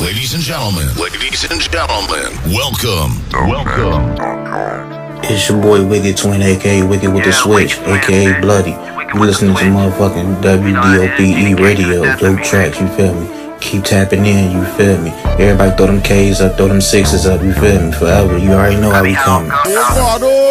Ladies and gentlemen, welcome. It's your boy Wicked Twin, aka Wicked with the Switch, aka Bloody. You listening to motherfucking WDOPE radio, dope tracks, you feel me? Keep tapping in, you feel me? Everybody throw them K's up, throw them sixes up, you feel me? Forever, you already know how we coming.